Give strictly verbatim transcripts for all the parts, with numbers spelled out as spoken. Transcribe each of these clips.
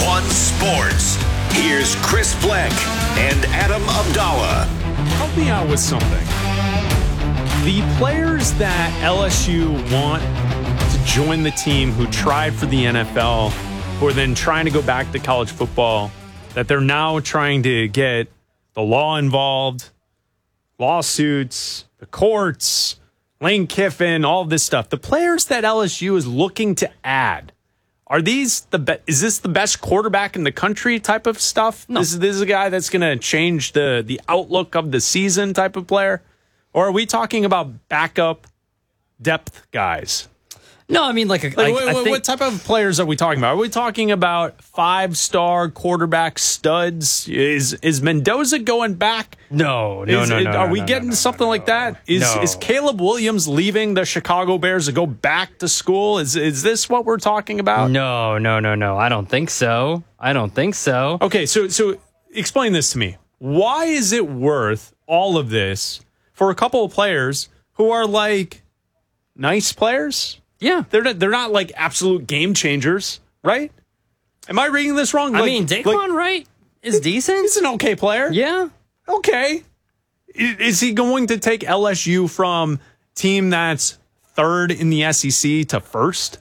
on sports. Here's Chris Fleck and Adam Abdallah. Help me out with something. The players that L S U want to join the team who tried for the N F L, who are then trying to go back to college football, that they're now trying to get the law involved, lawsuits, the courts, Lane Kiffin, all of this stuff. The players that L S U is looking to add, are these the be- is this the best quarterback in the country type of stuff? No. This is this is a guy that's going to change the the outlook of the season type of player, or are we talking about backup depth guys? No, I mean, like, a, Like, like what, I what, think, what type of players are we talking about? Are we talking about five-star quarterback studs? Is is Mendoza going back? no, no, Is no, it- no. Are no, we no, getting no, something no, like that? Is no. is Caleb Williams leaving the Chicago Bears to go back to school? Is is this what we're talking about? No, no, no, no. I don't think so. I don't think so. Okay, so so explain this to me. Why is it worth all of this for a couple of players who are like nice players? Yeah. They're not, they're not like absolute game changers, right? Am I reading this wrong? I Like- mean, Daquan like, Wright is decent. he's an okay player. Yeah. Okay. I- Is he going to take L S U from team that's third in the S E C to first?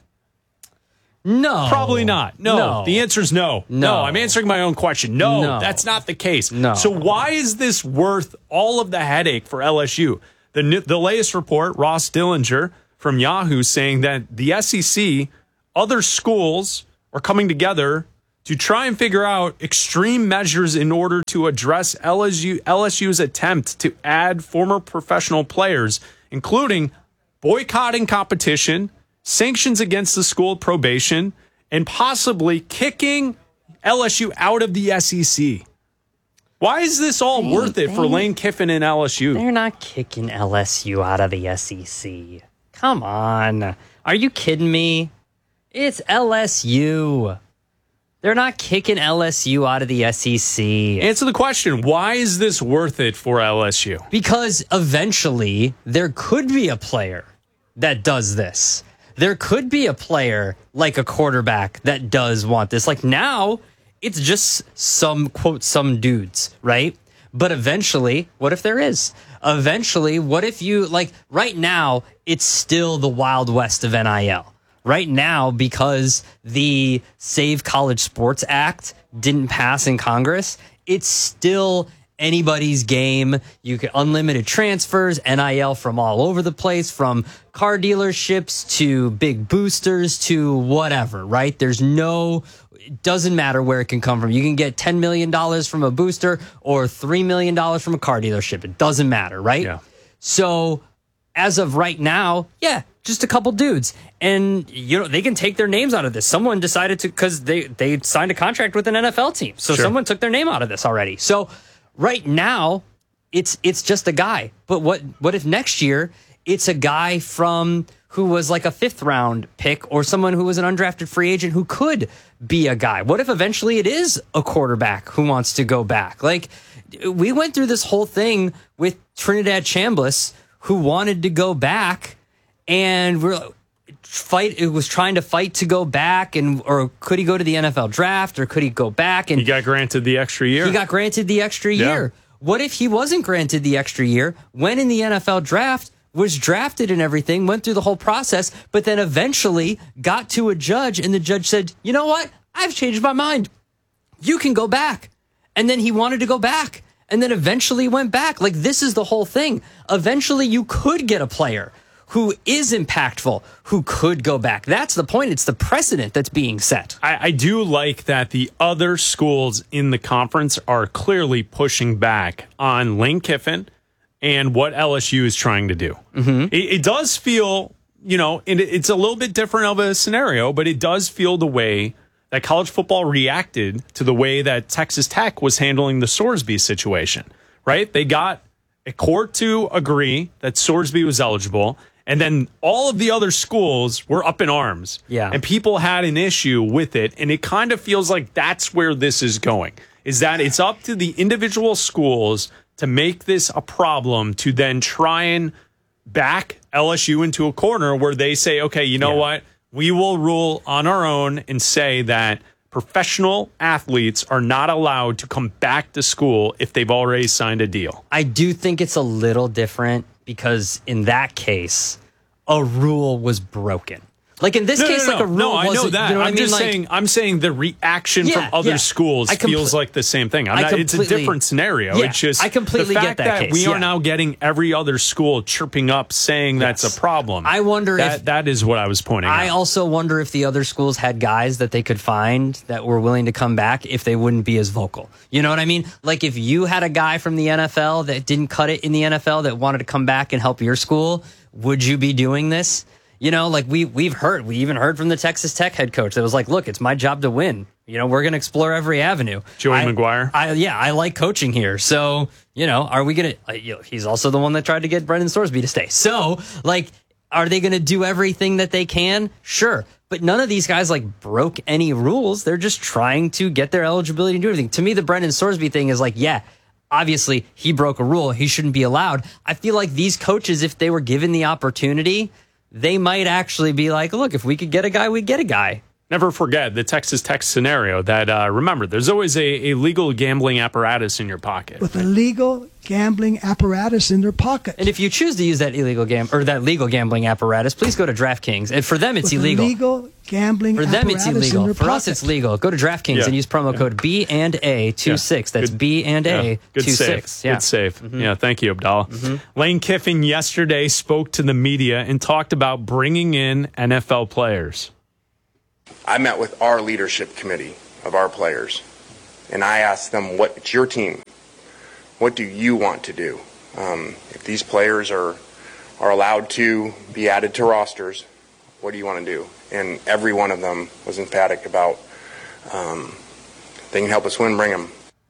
No. Probably not. No. No. The answer is no. no. No. I'm answering my own question. No, No. that's not the case. No. So why is this worth all of the headache for L S U? The n- the latest report, Ross Dillinger from Yahoo, saying that the S E C, other schools are coming together to try and figure out extreme measures in order to address L S U L S U's attempt to add former professional players, including boycotting competition, sanctions against the school, probation, and possibly kicking L S U out of the S E C. Why is this all worth it for Lane Kiffin and L S U? They're not kicking L S U out of the S E C. Come on. Are you kidding me? It's L S U. They're not kicking L S U out of the S E C. Answer the question. Why is this worth it for L S U? Because eventually there could be a player that does this. There could be a player like a quarterback that does want this. Like now, it's just some, quote, some dudes, right? But eventually, what if there is? Eventually, what if you, like, right now, it's still the Wild West of N I L. Right now, because the Save College Sports Act didn't pass in Congress, it's still anybody's game. You get unlimited transfers, N I L from all over the place, from car dealerships to big boosters to whatever, right? There's no, it doesn't matter where it can come from. You can get ten million dollars from a booster or three million dollars from a car dealership. It doesn't matter, right? Yeah. So as of right now, yeah, just a couple dudes. And, you know, they can take their names out of this. Someone decided to, because they, they signed a contract with an N F L team. So Sure. someone took their name out of this already. So right now, it's it's just a guy. But what what if next year it's a guy from who was like a fifth round pick or someone who was an undrafted free agent who could be a guy? What if eventually it is a quarterback who wants to go back? Like, we went through this whole thing with Trinidad Chambliss, who wanted to go back, and we're fight. It was trying to fight to go back, and or could he go to the N F L draft, or could he go back? And He got granted the extra year. he got granted the extra Yeah. year. What if he wasn't granted the extra year, went in the N F L draft, was drafted and everything, went through the whole process, but then eventually got to a judge, and the judge said, you know what? I've changed my mind. You can go back. And then he wanted to go back, and then eventually went back. Like, this is the whole thing. Eventually, you could get a player who is impactful, who could go back. That's the point. It's the precedent that's being set. I, I do like that the other schools in the conference are clearly pushing back on Lane Kiffin and what L S U is trying to do. Mm-hmm. It, it does feel, you know, it, it's a little bit different of a scenario, but it does feel the way that college football reacted to the way that Texas Tech was handling the Sorsby situation, right? They got a court to agree that Sorsby was eligible, and then all of the other schools were up in arms. Yeah. And people had an issue with it, and it kind of feels like that's where this is going, is that it's up to the individual schools to make this a problem to then try and back L S U into a corner where they say, okay, you know Yeah. what? We will rule on our own and say that professional athletes are not allowed to come back to school if they've already signed a deal. I do think it's a little different because in that case, a rule was broken. Like in this no, case, no, no, like a rule no, I know wasn't, that. you know what I'm I mean? just Like, saying. I'm saying the reaction Yeah, from other yeah. schools I compl- feels like the same thing. I'm I not, it's a completely- different scenario. Yeah, it's just I completely the get fact that case, we yeah. are now getting every other school chirping up saying Yes. that's a problem. I wonder that, if that is what I was pointing I out. also wonder if the other schools had guys that they could find that were willing to come back if they wouldn't be as vocal. You know what I mean? Like if you had a guy from the N F L that didn't cut it in the N F L that wanted to come back and help your school, would you be doing this? You know, like we, we've heard, we even heard from the Texas Tech head coach that was like, look, it's my job to win. You know, we're going to explore every avenue. Joey I, McGuire? I, yeah, I like coaching here. So, you know, are we going to, you know, he's also the one that tried to get Brendan Sorsby to stay. So, like, are they going to do everything that they can? Sure. But none of these guys, like, broke any rules. They're just trying to get their eligibility to do everything. To me, the Brendan Sorsby thing is like, yeah, obviously he broke a rule. He shouldn't be allowed. I feel like these coaches, if they were given the opportunity, they might actually be like, look, if we could get a guy, we'd get a guy. Never forget the Texas Tech scenario that, uh, remember, there's always a, a legal gambling apparatus in your pocket. With a legal gambling apparatus in their pocket. And if you choose to use that illegal gam or that legal gambling apparatus, please go to DraftKings. And for them, it's With illegal. A legal gambling For them, apparatus it's illegal. in their For pocket. us, it's legal. Go to DraftKings Yeah. and use promo code B and A twenty-six. That's Good- B and Yeah. A Good save. twenty-six. Yeah. Good save. Mm-hmm. Yeah, thank you, Abdallah. Mm-hmm. Lane Kiffin yesterday spoke to the media and talked about bringing in N F L players. I met with our leadership committee of our players, and I asked them, what, it's your team. What do you want to do? Um, if these players are, are allowed to be added to rosters, what do you want to do? And every one of them was emphatic about, um, if they can help us win, bring them.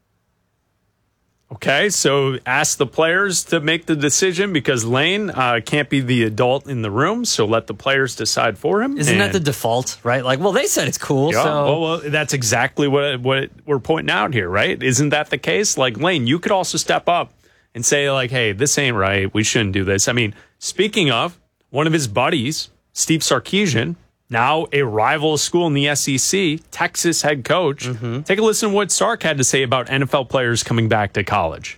Okay, so ask the players to make the decision because Lane uh, can't be the adult in the room, so let the players decide for him. Isn't that And- the default, right? Like, well, they said it's cool, Yeah, so well, well, that's exactly what what we're pointing out here, right? Isn't that the case? Like, Lane, you could also step up and say, like, hey, this ain't right. We shouldn't do this. I mean, speaking of, one of his buddies, Steve Sarkisian, now a rival school in the S E C, Texas head coach. Mm-hmm. Take a listen to what Sark had to say about N F L players coming back to college.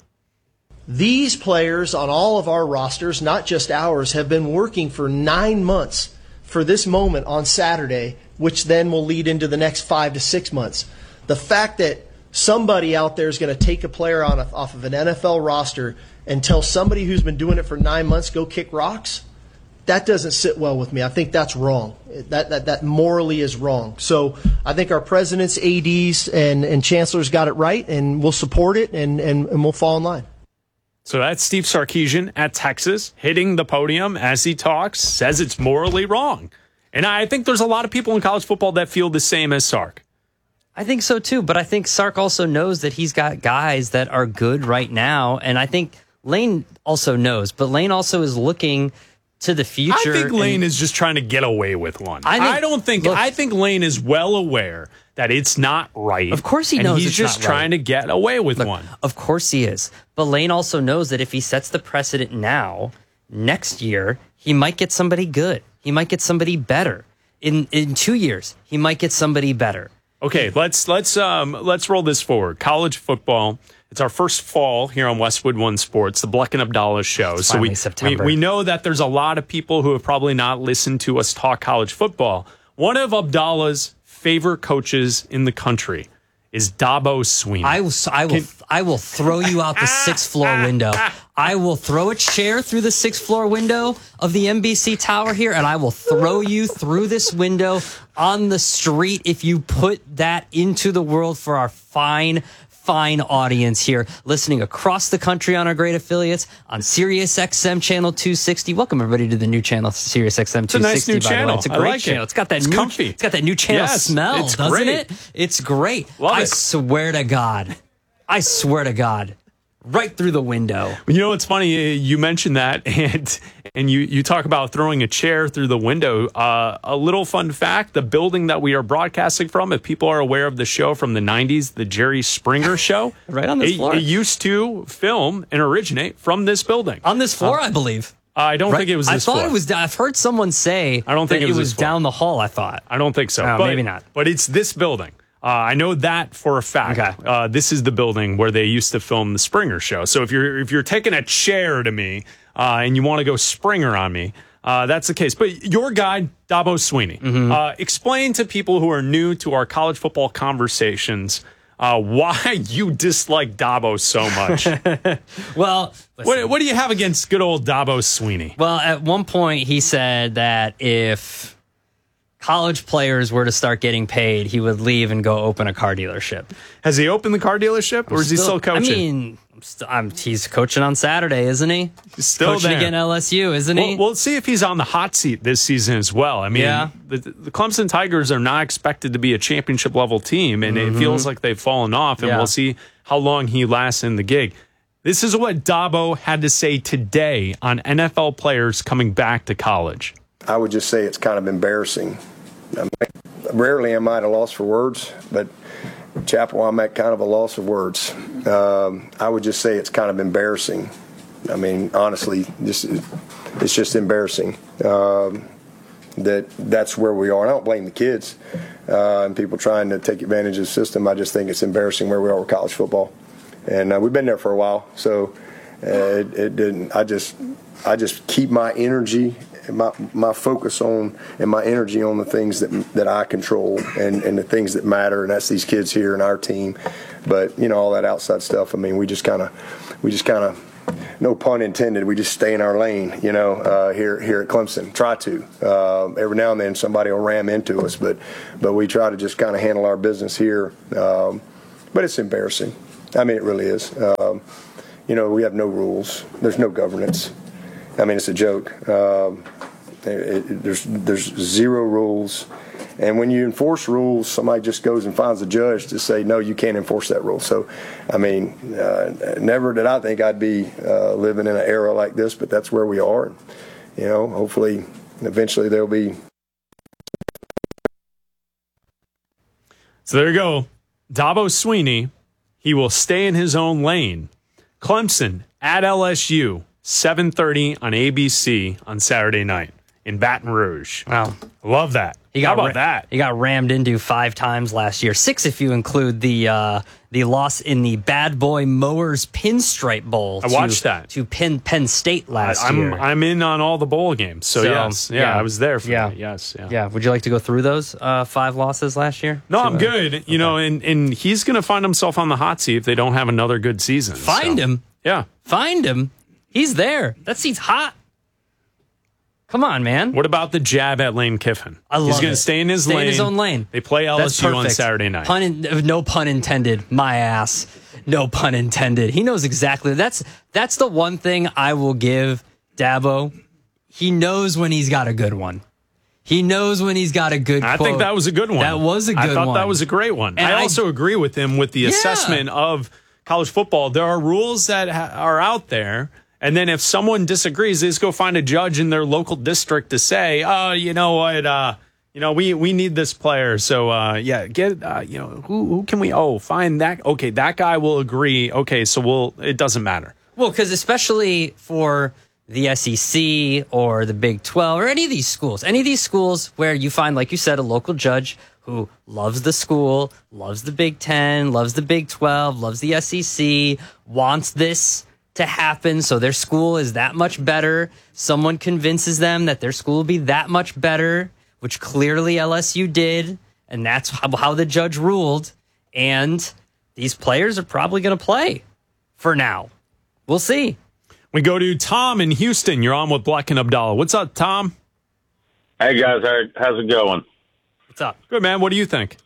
These players on all of our rosters, not just ours, have been working for nine months for this moment on Saturday, which then will lead into the next five to six months. The fact that somebody out there is going to take a player on a, off of an N F L roster and tell somebody who's been doing it for nine months, go kick rocks, that doesn't sit well with me. I think that's wrong. That that, that morally is wrong. So I think our presidents, A Ds, and, and chancellors got it right, and we'll support it, and, and, and we'll fall in line. So that's Steve Sarkisian at Texas hitting the podium as he talks, says it's morally wrong. And I think there's a lot of people in college football that feel the same as Sark. I think so too. But I think Sark also knows that he's got guys that are good right now. And I think Lane also knows, but Lane also is looking to the future. I think Lane and- is just trying to get away with one. I I, think- don't think. look- I think Lane is well aware that it's not right. Of course he and knows he's it's just not right. trying to get away with Look, one. Of course he is. But Lane also knows that if he sets the precedent now, next year, he might get somebody good. He might get somebody better. In in two years, he might get somebody better. Okay, let's let's um let's roll this forward. College football. It's our first fall here on Westwood One Sports, the Bleck and Abdallah show. It's so we, finally September. we we know that there's a lot of people who have probably not listened to us talk college football. One of Abdallah's favorite coaches in the country is Dabo Swinney. I will, I will, I will throw you out the sixth floor window. I will throw a chair through the sixth floor window of the N B C tower here, and I will throw you through this window on the street if you put that into the world for our fine, fine audience here listening across the country on our great affiliates on Sirius X M channel two sixty. Welcome everybody to the new channel, Sirius X M two sixty. It's a nice new by the way. channel. It's a I great like it. channel. It's got that It's new, comfy. it's got that new channel Yes, smell, it's doesn't great. it? It's great. Love I it. swear to God. I swear to God. Right through the window. You know, it's funny. You mentioned that, and and you, you talk about throwing a chair through the window. Uh, a little fun fact, the building that we are broadcasting from, if people are aware of the show from the nineties, the Jerry Springer show. Right on this it, floor. It used to film and originate from this building. On this floor, I believe. I don't Right? think it was I this thwas. I thought floor. it was. I've heard someone say I don't think that it was this floor. down the hall, I thought. I don't think so. Oh, but, maybe not. But it's this building. Uh, I know that for a fact. Okay. Uh, this is the building where they used to film the Springer Show. So if you're if you're taking a chair to me uh, and you want to go Springer on me, uh, that's the case. But your guy, Dabo Swinney, Mm-hmm. uh, explain to people who are new to our college football conversations uh, why you dislike Dabo so much. Well, listen. what, what do you have against good old Dabo Swinney? Well, at one point he said that if college players were to start getting paid, he would leave and go open a car dealership. Has he opened the car dealership, or is he still coaching? I mean, I'm st- I'm, he's coaching on Saturday, isn't he? He's still coaching there. again L S U, isn't he? We'll, we'll see if he's on the hot seat this season as well. I mean, Yeah. the, the Clemson Tigers are not expected to be a championship level team, and it feels like they've fallen off, and Yeah. we'll see how long he lasts in the gig. This is what Dabo had to say today on N F L players coming back to college. I would just say it's kind of embarrassing. I mean, rarely am I at a loss for words, but Chapel, I'm at kind of a loss of words. Um, I would just say it's kind of embarrassing. I mean, honestly, this is, it's just embarrassing um, that that's where we are. And I don't blame the kids uh, and people trying to take advantage of the system. I just think it's embarrassing where we are with college football, and uh, we've been there for a while. So uh, it, it didn't. I just, I just keep my energy. My my focus on and my energy on the things that that I control and, and the things that matter, and that's these kids here and our team. But you know, all that outside stuff. I mean, we just kind of, we just kind of, no pun intended. We just stay in our lane. You know, uh, here here at Clemson, try to. Uh, every now and then somebody will ram into us, but but we try to just kind of handle our business here. Um, but it's embarrassing. I mean, it really is. Um, you know, we have no rules. There's no governance. I mean, it's a joke. Um, it, it, there's there's zero rules, and when you enforce rules, somebody just goes and finds a judge to say, no, you can't enforce that rule. So, I mean, uh, never did I think I'd be uh, living in an era like this, but that's where we are. And, you know, hopefully, eventually there'll be. So there you go. Dabo Swinney, he will stay in his own lane. Clemson at L S U. seven thirty on A B C on Saturday night in Baton Rouge. Wow. Love that. He got How about ra- that? He got rammed into five times last year. Six if you include the uh, the loss in the Bad Boy Mowers Pinstripe Bowl. I to, watched that. to Penn Penn State last I'm, year. I'm in on all the bowl games. So, So, yes. Yeah, yeah. I was there for Yeah. that. Yes. Yeah. yeah. Would you like to go through those uh, five losses last year? No, To, I'm uh, good. You know, and, and he's going to find himself on the hot seat if they don't have another good season. Find So, him. Yeah. Find him. He's there. That seat's hot. Come on, man. What about the jab at Lane Kiffin? I love He's going it. to stay in his Stay lane. in his own lane. They play L S U That's on perfect. Saturday night. Pun in, no pun intended. My ass. No pun intended. He knows exactly. That's that's the one thing I will give Dabo. He knows when he's got a good one. He knows when he's got a good I quote. think that was a good one. That was a good I thought one. that was a great one. And I I- also agree with him with the Yeah. assessment of college football. There are rules that ha- are out there. And then if someone disagrees, they just go find a judge in their local district to say, oh, you know what, uh, you know, we, we need this player. So, uh, yeah, get, uh, you know, who, who can we, oh, find that. Okay, that guy will agree. Okay, so we'll, it doesn't matter. Well, because especially for the S E C or the Big twelve or any of these schools, any of these schools where you find, like you said, a local judge who loves the school, loves the Big Ten, loves the Big twelve, loves the S E C, wants this to happen so their school is that much better. Someone convinces them that their school will be that much better, which clearly L S U did, and that's how, how the judge ruled. And these players are probably going to play for now. We'll see. We go to Tom in Houston. You're on with Black and Abdallah. What's up, Tom? Hey, guys. How, how's it going? What's up? Good, man. What do you think?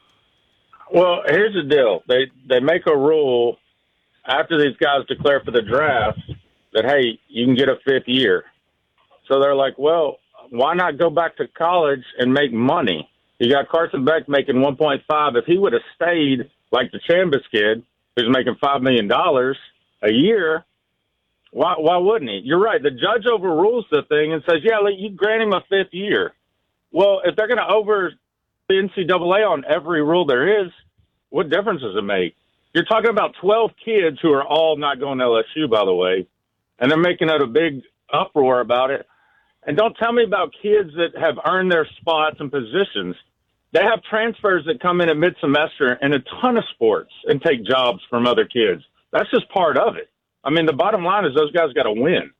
Well, here's the deal. They they make a rule after these guys declare for the draft that, hey, you can get a fifth year. So they're like, well, why not go back to college and make money? You got Carson Beck making one point five. If he would have stayed like the Chambers kid, who's making five million dollars a year, why why wouldn't he? You're right. The judge overrules the thing and says, yeah, you grant him a fifth year. Well, if they're going to over the N C double A on every rule there is, what difference does it make? You're talking about twelve kids who are all not going to L S U, by the way, and they're making out a big uproar about it. And don't tell me about kids that have earned their spots and positions. They have transfers that come in at mid-semester in a ton of sports and take jobs from other kids. That's just part of it. I mean, the bottom line is those guys got to win.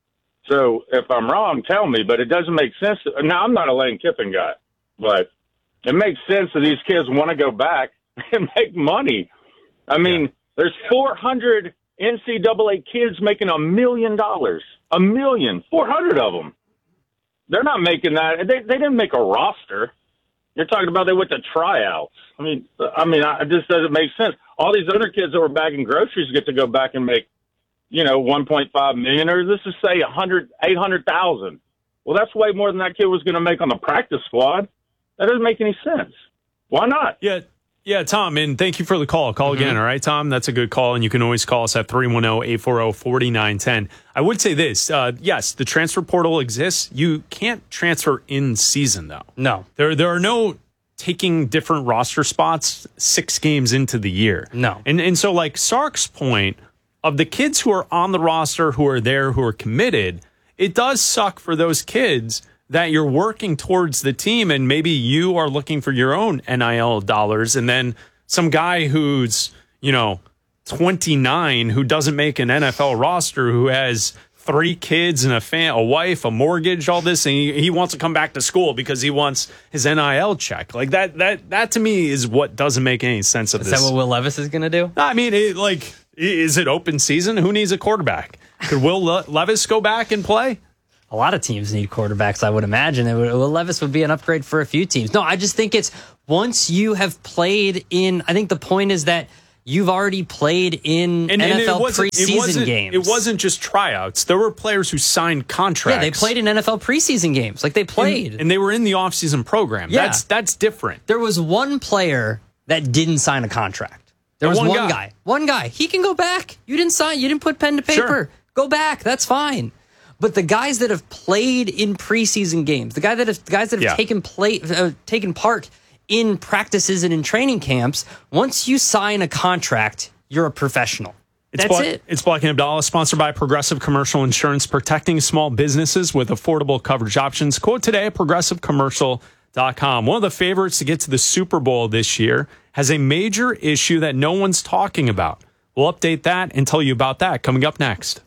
So if I'm wrong, tell me, but it doesn't make sense. To, now, I'm not a Lane Kiffin guy, but it makes sense that these kids want to go back and make money. I mean, yeah. There's four hundred N C double A kids making a million dollars. A million. four hundred of them. They're not making that. They, they didn't make a roster. You're talking about they went to tryouts. I mean, I mean, it just doesn't make sense. All these other kids that were bagging groceries get to go back and make, you know, one point five million dollars, or let's just say one hundred, eight hundred thousand. Well, that's way more than that kid was going to make on the practice squad. That doesn't make any sense. Why not? Yeah, yeah, Tom, and thank you for the call. Call mm-hmm. again, all right, Tom? That's a good call, and you can always call us at three one zero, eight four zero, four nine one zero. I would say this. Uh, yes, the transfer portal exists. You can't transfer in season, though. No. There, there are no taking different roster spots six games into the year. No. And, and so, like Sark's point, of the kids who are on the roster, who are there, who are committed, it does suck for those kids that you're working towards the team and maybe you are looking for your own N I L dollars, and then some guy who's, you know, twenty-nine, who doesn't make an N F L roster, who has three kids and a fam- a wife, a mortgage, all this, and he, he wants to come back to school because he wants his N I L check. Like that, that, that to me is what doesn't make any sense of is this. Is that what Will Levis is going to do? I mean, it, like, is it open season? Who needs a quarterback? Could Will Le- Levis go back and play? A lot of teams need quarterbacks, I would imagine. It would, Will Levis would be an upgrade for a few teams. No, I just think it's once you have played in, I think the point is that you've already played in and, N F L and it wasn't, preseason it wasn't, games. It wasn't just tryouts. There were players who signed contracts. Yeah, they played in N F L preseason games. Like they played. And, and they were in the offseason program. Yeah. That's, that's different. There was one player that didn't sign a contract. There was one, one guy. guy. One guy. He can go back. You didn't sign. You didn't put pen to paper. Sure. Go back. That's fine. But the guys that have played in preseason games, the guy that have, the guys that have yeah. taken play, uh, taken part in practices and in training camps, once you sign a contract, you're a professional. It's That's Black, it. It's Black and Abdallah, sponsored by Progressive Commercial Insurance, protecting small businesses with affordable coverage options. Quote today at progressive commercial dot com. One of the favorites to get to the Super Bowl this year has a major issue that no one's talking about. We'll update that and tell you about that coming up next.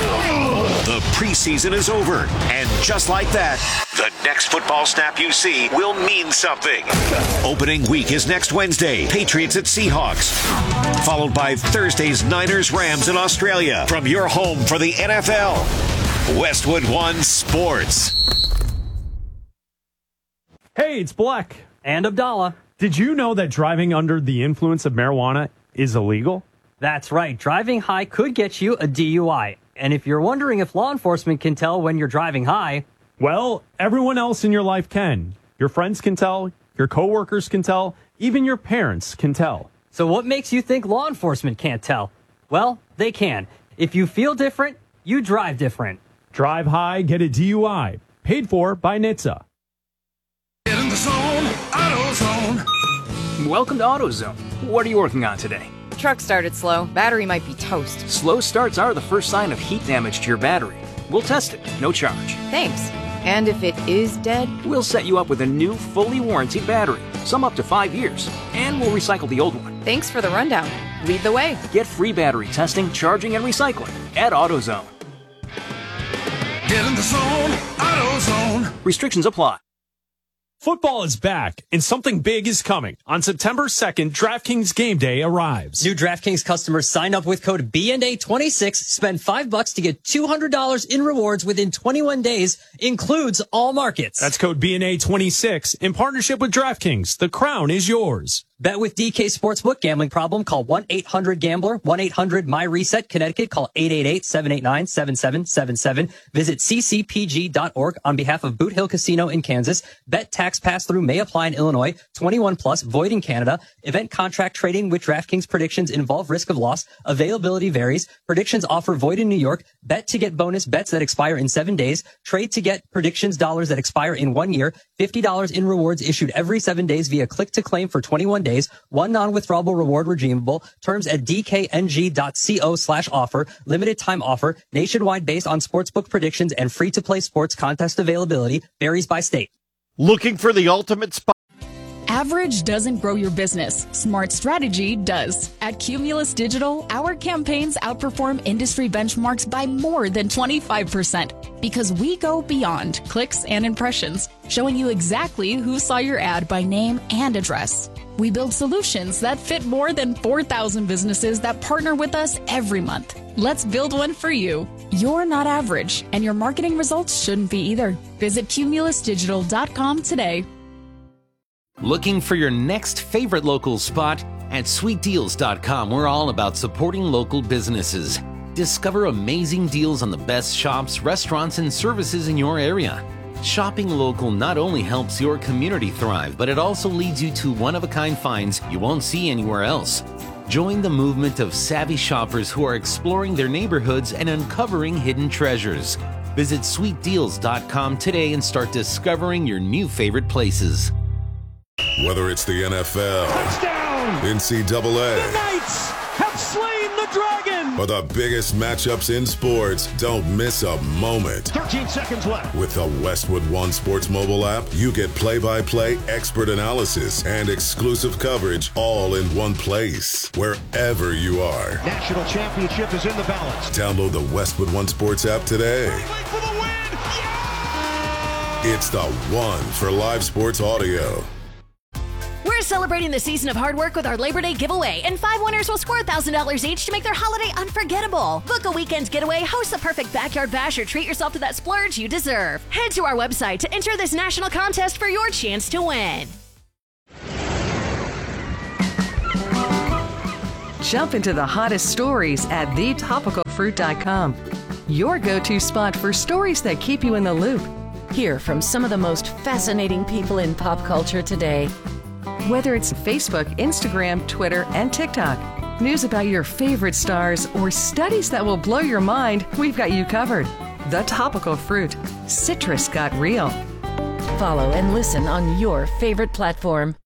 The preseason is over, and just like that, the next football snap you see will mean something. Opening week is next Wednesday, Patriots at Seahawks, followed by Thursday's Niners-Rams in Australia. From your home for the N F L, Westwood One Sports. Hey, it's Black and Abdallah. Did you know that driving under the influence of marijuana is illegal? That's right. Driving high could get you a D U I. And if you're wondering if law enforcement can tell when you're driving high, well, everyone else in your life can. Your friends can tell, your coworkers can tell, even your parents can tell. So what makes you think law enforcement can't tell? Well, they can. If you feel different, you drive different. Drive high, get a D U I. Paid for by N H T S A. Get in the zone, AutoZone. Welcome to AutoZone. What are you working on today? Truck started slow. Battery might be toast. Slow starts are the first sign of heat damage to your battery. We'll test it, no charge. Thanks. And if it is dead? We'll set you up with a new, fully warranted battery, some up to five years, and we'll recycle the old one. Thanks for the rundown. Lead the way. Get free battery testing, charging, and recycling at AutoZone. Get in the zone, AutoZone. Restrictions apply. Football is back, and something big is coming. On September second, DraftKings Game Day arrives. New DraftKings customers sign up with code B N A twenty-six, spend five bucks to get two hundred dollars in rewards within twenty-one days, includes all markets. That's code B N A twenty-six in partnership with DraftKings. The crown is yours. Bet with D K Sportsbook. Gambling problem? Call one eight hundred gambler, one eight hundred my reset. Connecticut, call eight eight eight, seven eight nine, seven seven seven seven. Visit c c p g dot org on behalf of Boot Hill Casino in Kansas. Bet tax pass-through may apply in Illinois. twenty-one plus, void in Canada. Event contract trading with DraftKings predictions involve risk of loss. Availability varies. Predictions offer void in New York. Bet to get bonus bets that expire in seven days. Trade to get predictions dollars that expire in one year. fifty dollars in rewards issued every seven days via click to claim for twenty-one days. One non-withdrawable reward redeemable. Terms at dkng.co slash offer. Limited time offer. Nationwide based on sportsbook predictions and free-to-play sports contest availability. Varies by state. Looking for the ultimate spot? Average doesn't grow your business. Smart strategy does. At Cumulus Digital, our campaigns outperform industry benchmarks by more than twenty-five percent because we go beyond clicks and impressions, showing you exactly who saw your ad by name and address. We build solutions that fit more than four thousand businesses that partner with us every month. Let's build one for you. You're not average, and your marketing results shouldn't be either. Visit cumulus digital dot com today. Looking for your next favorite local spot? At sweet deals dot com, we're all about supporting local businesses. Discover amazing deals on the best shops, restaurants, and services in your area. Shopping local not only helps your community thrive, but it also leads you to one-of-a-kind finds you won't see anywhere else. Join the movement of savvy shoppers who are exploring their neighborhoods and uncovering hidden treasures. Visit sweet deals dot com today and start discovering your new favorite places. Whether it's the N F L, touchdown, N C double A, the Knights have slain the dragon, or the biggest matchups in sports, don't miss a moment. thirteen seconds left. With the Westwood One Sports mobile app, you get play-by-play, expert analysis, and exclusive coverage all in one place, wherever you are. National championship is in the balance. Download the Westwood One Sports app today. For the win. Yeah! It's the one for live sports audio. We're celebrating the season of hard work with our Labor Day giveaway, and five winners will score one thousand dollars each to make their holiday unforgettable. Book a weekend getaway, host the perfect backyard bash, or treat yourself to that splurge you deserve. Head to our website to enter this national contest for your chance to win. Jump into the hottest stories at the topical fruit dot com. Your go-to spot for stories that keep you in the loop. Hear from some of the most fascinating people in pop culture today. Whether it's Facebook, Instagram, Twitter, and TikTok, news about your favorite stars, or studies that will blow your mind, we've got you covered. The Topical Fruit. Citrus got real. Follow and listen on your favorite platform.